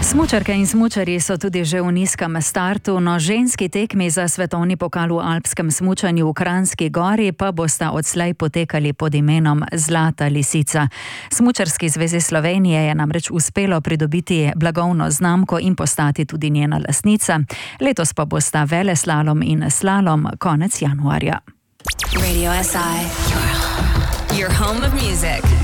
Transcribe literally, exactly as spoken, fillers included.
Smučarke in smučarji so tudi že v nizkem startu, no ženski tekmi za svetovni pokal v alpskem smučanju v Kranjski Gori pa bosta odslej potekali pod imenom Zlata lisica. Smučarski zvezi Slovenije je namreč uspelo pridobiti blagovno znamko in postati tudi njena lastnica. Letos pa bosta veleslalom in slalom konec januarja. Radio S I, your home of music.